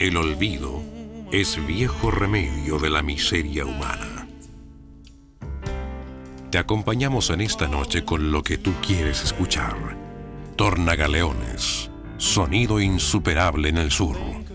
El olvido es viejo remedio de la miseria humana. Te acompañamos en esta noche con lo que tú quieres escuchar. Tornagaleones, sonido insuperable en el sur.